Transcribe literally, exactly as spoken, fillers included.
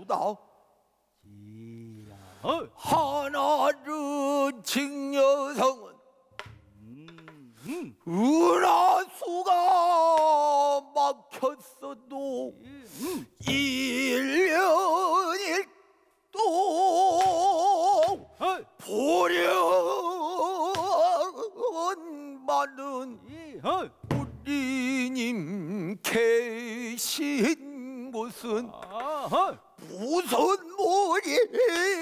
하였도다. 이야, 어, 하나는 직녀성은 음, 음, 은하수가 막혔어도 음, 일년일 또 어, 보련 많은 이, 어, 우리님 계신 곳은 아하. 무슨 모리